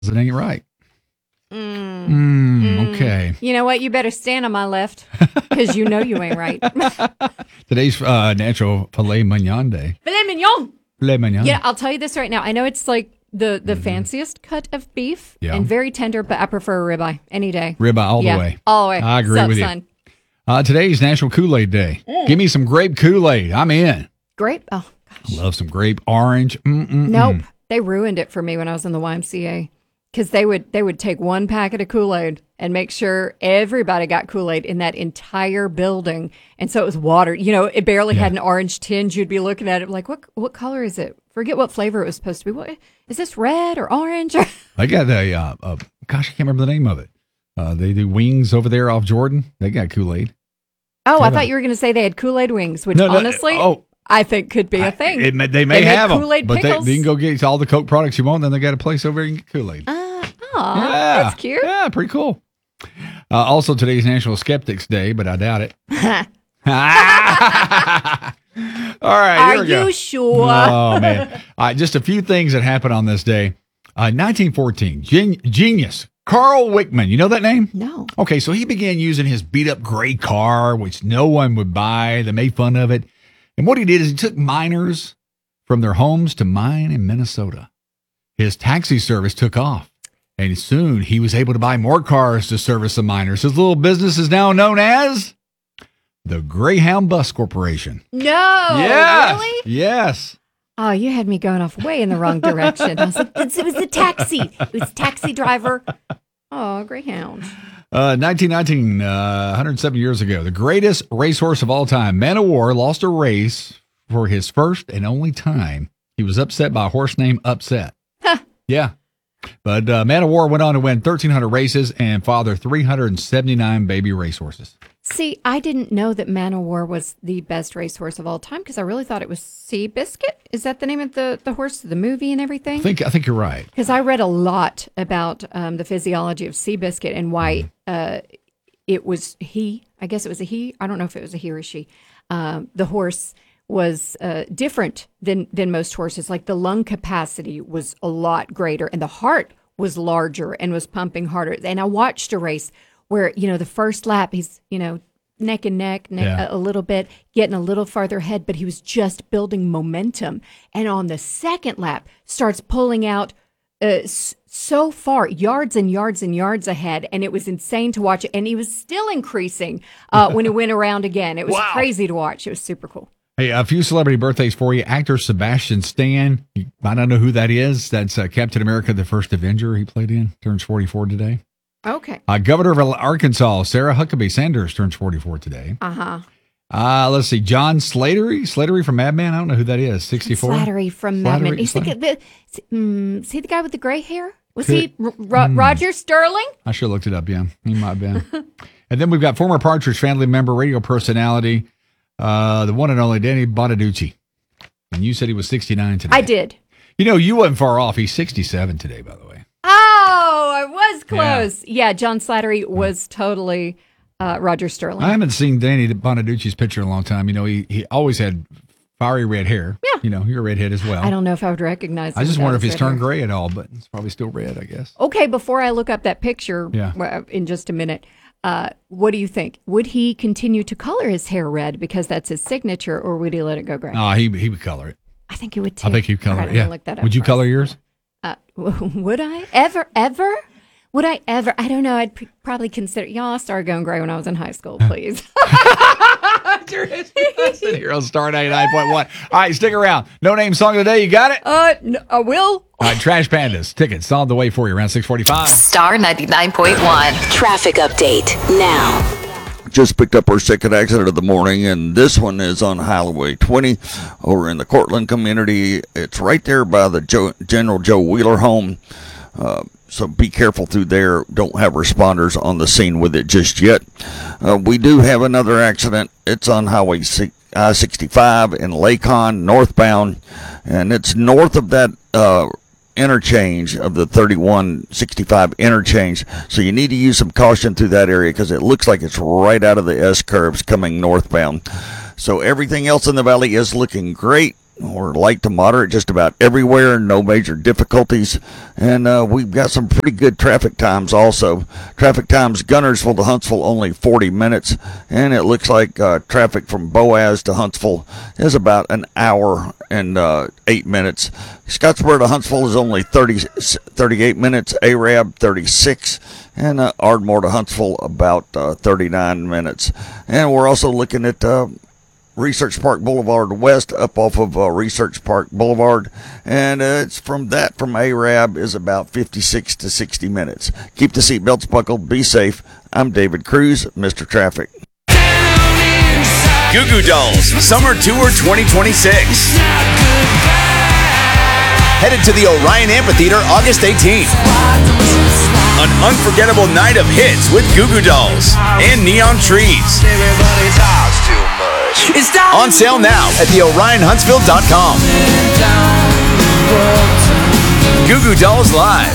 It ain't right. Okay. You know what? You better stand on my left because you know you ain't right. Today's Natural Filet Mignon Day. Filet mignon. Filet Mignon. Yeah, I'll tell you this right now. I know it's like the fanciest cut of beef and very tender, but I prefer a ribeye any day. Ribeye all the way. All the way. I agree with you. Son? Today's National Kool-Aid Day. Give me some grape Kool-Aid. I'm in. Grape? Oh, gosh. I love some grape orange. Nope. They ruined it for me when I was in the YMCA because they would take one packet of Kool-Aid and make sure everybody got Kool-Aid in that entire building. And so it was water. You know, it barely had an orange tinge. You'd be looking at it like, what color is it? Forget what flavor it was supposed to be. What, is this red or orange? I got gosh, I can't remember the name of it. They do wings over there off Jordan. They got Kool-Aid. Oh, I thought you were going to say they had Kool-Aid wings, which honestly, I think could be a thing. They may have them, Kool-Aid but pickles. you can go get all the Coke products you want. Then they got a place over here you can get Kool-Aid. That's cute. Yeah, pretty cool. Also, today's National Skeptics Day, but I doubt it. All right, here we go. Are you sure? Oh, man. All right, just a few things that happened on this day. 1914, genius Carl Wickman. You know that name? No. Okay, so he began using his beat-up gray car, which no one would buy. They made fun of it. And what he did is he took miners from their homes to mine in Minnesota. His taxi service took off, and soon he was able to buy more cars to service the miners. His little business is now known as the Greyhound Bus Corporation. No. Yes. Really? Yes. Oh, you had me going off way in the wrong direction. I was like, it was the taxi. It was taxi driver. Oh, Greyhound. 1919, 107 years ago, the greatest racehorse of all time, Man O' War, lost a race for his first and only time. He was upset by a horse named Upset. Huh. Yeah. But Man O' War went on to win 1,300 races and father 379 baby racehorses. See, I didn't know that Man O' War was the best racehorse of all time because I really thought it was Seabiscuit. Is that the name of the horse, the movie and everything? I think you're right. Because I read a lot about the physiology of Seabiscuit and why it was he. I guess it was a he. I don't know if it was a he or she. The horse was different than most horses. Like the lung capacity was a lot greater and the heart was larger and was pumping harder. And I watched a race where, the first lap, he's, neck and neck a little bit, getting a little farther ahead, but he was just building momentum. And on the second lap, starts pulling out so far, yards and yards and yards ahead. And it was insane to watch it. And he was still increasing when it went around again. It was crazy to watch. It was super cool. Hey, a few celebrity birthdays for you. Actor Sebastian Stan. You might not know who that is. That's Captain America, the First Avenger he played in. Turns 44 today. Okay. Governor of Arkansas, Sarah Huckabee Sanders, turns 44 today. Let's see. John Slattery from Mad Men. I don't know who that is. 64. Slattery from Mad Men. Is he the guy with the gray hair? Was he Roger Sterling? I should have looked it up, yeah. He might have been. And then we've got former Partridge Family member, radio personality, the one and only Danny Bonaducci. And you said he was 69 today. I did. You wasn't far off. He's 67 today, by the way. Oh, I was close. Yeah, John Slattery was totally Roger Sterling. I haven't seen Danny Bonaducci's picture in a long time. He always had fiery red hair. Yeah. You're a redhead as well. I don't know if I would recognize him. I just wonder if he's turned gray at all, but it's probably still red, I guess. Okay, before I look up that picture in just a minute, what do you think? Would he continue to color his hair red because that's his signature, or would he let it go gray? No, he would color it. I think he would too. I think he'd color it, yeah. Look that up would you color yours? Would I? Ever? Would I ever? I don't know. I'd probably consider, y'all, I started going gray when I was in high school, please. Sitting here on Star 99.1. All right, stick around. No name song of the day. You got it? No, I will. All right, Trash Pandas. Tickets on the way for you around 6:45. Star 99.1. Traffic update now. Just picked up our second accident of the morning, and this one is on Highway 20 over in the Cortland community. It's right there by the General Joe Wheeler home. So be careful through there. Don't have responders on the scene with it just yet. We do have another accident. It's on Highway I-65 in Lacon, northbound, and it's north of that interchange of the 3165 interchange. So you need to use some caution through that area because it looks like it's right out of the S-curves coming northbound. So everything else in the valley is looking great. or light to moderate just about everywhere, no major difficulties. And we've got some pretty good traffic times also. Traffic times, Gunnersville to Huntsville, only 40 minutes. And it looks like traffic from Boaz to Huntsville is about an hour and 8 minutes. Scottsboro to Huntsville is only 38 minutes. Arab, 36. And Ardmore to Huntsville, about 39 minutes. And we're also looking at Research Park Boulevard West up off of Research Park Boulevard, and it's from Arab is about 56 to 60 minutes. Keep the seatbelts buckled. Be safe. I'm David Cruz, Mr. Traffic. Goo Goo Dolls Summer Tour 2026. Headed to the Orion Amphitheater August 18th. An unforgettable night of hits with Goo Goo Dolls and Neon Trees. On sale now at theorionhuntsville.com. Goo Goo Dolls Live.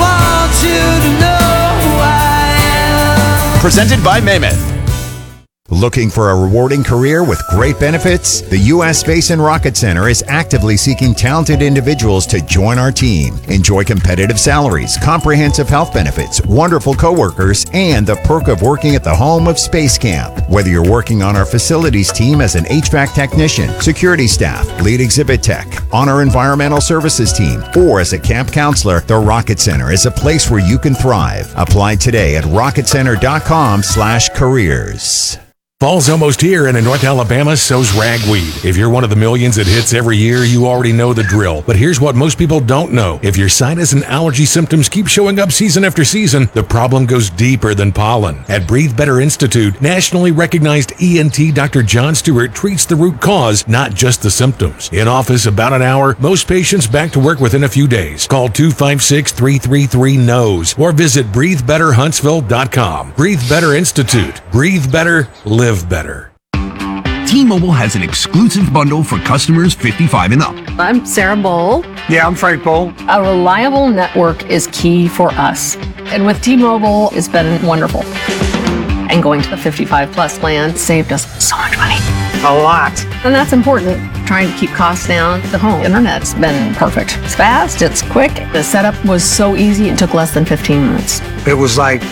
Presented by Mammoth. Looking for a rewarding career with great benefits? The U.S. Space and Rocket Center is actively seeking talented individuals to join our team. Enjoy competitive salaries, comprehensive health benefits, wonderful coworkers, and the perk of working at the home of Space Camp. Whether you're working on our facilities team as an HVAC technician, security staff, lead exhibit tech, on our environmental services team, or as a camp counselor, the Rocket Center is a place where you can thrive. Apply today at rocketcenter.com/careers. Fall's almost here, and in North Alabama, so's ragweed. If you're one of the millions it hits every year, you already know the drill. But here's what most people don't know. If your sinus and allergy symptoms keep showing up season after season, the problem goes deeper than pollen. At Breathe Better Institute, nationally recognized ENT Dr. John Stewart treats the root cause, not just the symptoms. In office about an hour, most patients back to work within a few days. Call 256-333-NOSE or visit breathebetterhuntsville.com. Breathe Better Institute. Breathe better, live better. T-Mobile has an exclusive bundle for customers 55 and up. I'm Sarah Bowl. Yeah, I'm Frank Bowl. A reliable network is key for us. And with T-Mobile, it's been wonderful. And going to the 55 plus plan saved us so much money. A lot. And that's important. Trying to keep costs down. The home internet's been perfect. It's fast, it's quick. The setup was so easy, it took less than 15 minutes. It was like,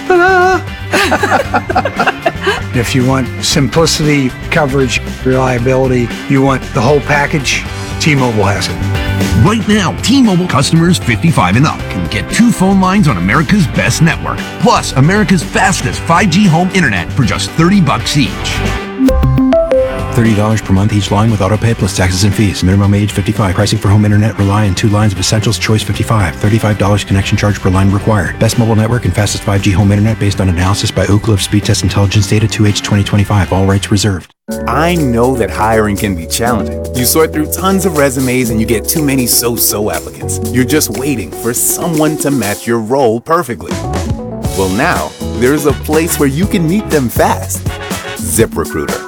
if you want simplicity, coverage, reliability, you want the whole package, T-Mobile has it. Right now, T-Mobile customers 55 and up can get 2 phone lines on America's best network, plus America's fastest 5G home internet for just $30 each. $30 per month each line with autopay plus taxes and fees. Minimum age 55. Pricing for home internet rely on 2 lines of Essentials Choice 55. $35 connection charge per line required. Best mobile network and fastest 5G home internet based on analysis by Ookla of Speed Test Intelligence data 2H 2025. All rights reserved. I know that hiring can be challenging. You sort through tons of resumes and you get too many so-so applicants. You're just waiting for someone to match your role perfectly. Well, now, there's a place where you can meet them fast. ZipRecruiter.